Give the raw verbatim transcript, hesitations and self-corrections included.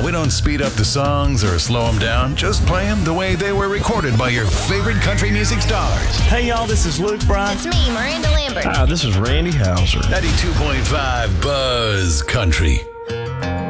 we don't speed up the songs or slow them down. Just play them the way they were recorded by your favorite country music stars. Hey, y'all, this is Luke Bryan. It's me, Miranda Lambert. Hi, this is Randy Houser. ninety-two point five Buzz Country.